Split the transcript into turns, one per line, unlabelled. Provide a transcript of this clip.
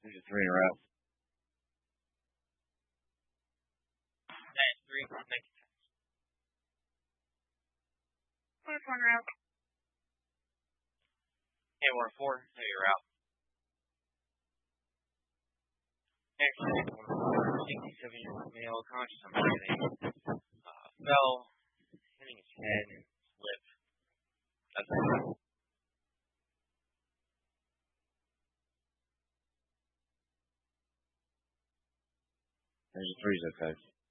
There's a 3 in a row.
That's 3. Thank you.
First one route.
And 1-4. Heavy route. Next, 67-year-old male, conscious of breathing, fell, hitting his head and slipped. That's it.
There's a 3's okay.